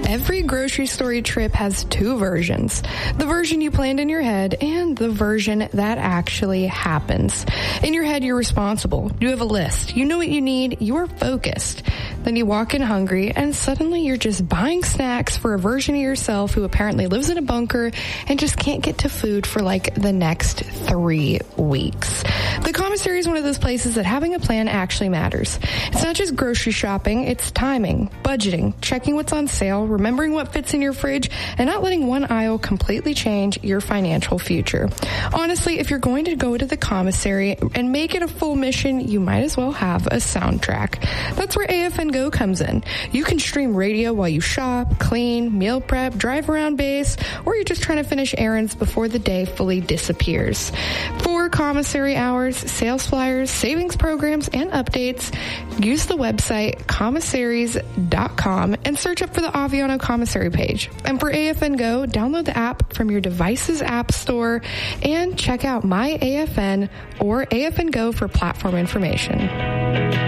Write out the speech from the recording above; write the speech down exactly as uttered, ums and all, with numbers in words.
Every grocery store trip has two versions. The version you planned in your head and the version that actually happens. In your head, you're responsible. You have a list. You know what you need. You're focused. Then you walk in hungry and suddenly you're just buying snacks for a version of yourself who apparently lives in a bunker and just can't get to food for like the next three weeks. The commissary is one of those places that having a plan actually matters. It's not just grocery shopping, it's timing, budgeting, checking what's on sale, remembering what fits in your fridge, and not letting one aisle completely change your financial future. Honestly, if you're going to go to the commissary and make it a full mission, you might as well have a soundtrack. That's where A F N Go comes in. You can stream radio while you shop, clean, meal prep, drive around base, or you're just trying to finish errands before the day fully disappears. For commissary hours, sales flyers, savings programs, and updates, use the website commissaries dot com and search up for the Aviano commissary page. And for A F N Go, download the app from your device's app store and check out My A F N or A F N Go for platform information.